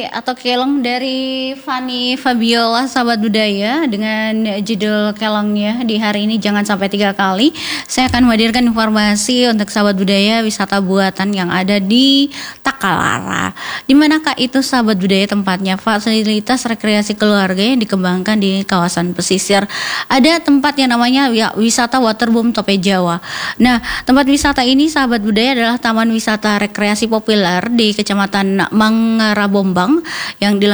Atau kelong dari Fanny Fabiola sahabat budaya dengan judul kelongnya di hari ini jangan sampai 3 kali. Saya akan menghadirkan informasi untuk sahabat budaya wisata buatan yang ada di Takalara. Di manakah itu sahabat budaya tempatnya? Fasilitas rekreasi keluarga yang dikembangkan di kawasan pesisir. Ada tempat yang namanya wisata Waterboom Tope Jawa. Nah, tempat wisata ini sahabat budaya adalah taman wisata rekreasi populer di Kecamatan Mangarabombang yang